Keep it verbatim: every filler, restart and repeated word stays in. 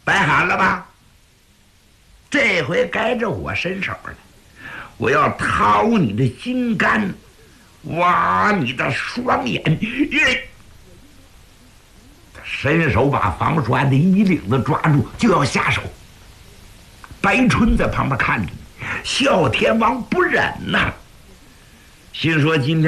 摆好了吧？这回该着我伸手了，我要掏你的心肝，挖你的双眼。耶！伸手把房栓的衣领子抓住，就要下手。白春在旁边看着，哮天王不忍呐、心说今天。